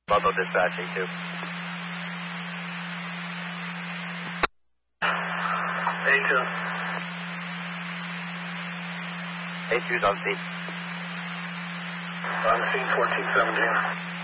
Bravo dispatch, A2. A2. A2's on scene. On scene 1417.